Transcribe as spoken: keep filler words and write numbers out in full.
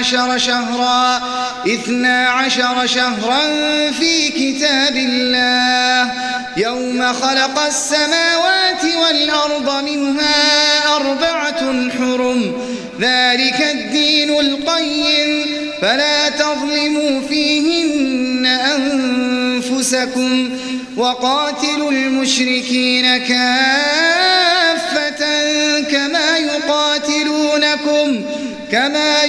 عشر شهرا اثنا عشر شهرا في كتاب الله يوم خلق السماوات والأرض منها أربعة حرم ذلك الدين القيم فلا تظلموا فيهن أنفسكم وقاتلوا المشركين كافة كما يقاتلونكم كما